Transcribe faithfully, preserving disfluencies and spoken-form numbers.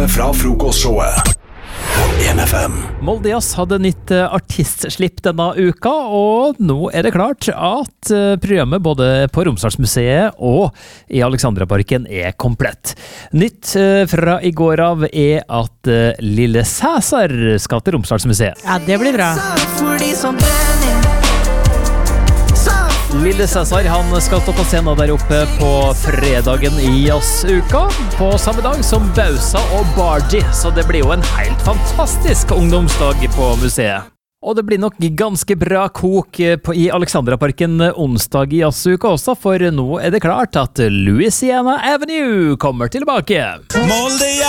Fra frokostshowet på en F M. Molde Jazz hadde nytt artistslipp denne uka, og nå er det klart at programmet både på Romsdalsmuseet og i Alexandraparken er komplett. Nytt fra i går av er at Lille Cæsar skal til Romsdalsmuseet. Ja, det blir bra. Lille Cæsar han skal stå på scenen der oppe på fredagen i jazzuka, på samme dag som Bausa og Bardi, så det blir jo en helt fantastisk ungdomsdag på museet. Og det blir nok ganske bra kok på, i Alexandraparken onsdag i jazzuka også, for nå er det klart at Louisiana Avenue kommer tilbake. Molde